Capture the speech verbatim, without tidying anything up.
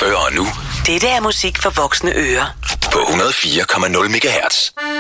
Før og nu. Dette er musik for voksne ører. På hundrede og fire komma nul megahertz.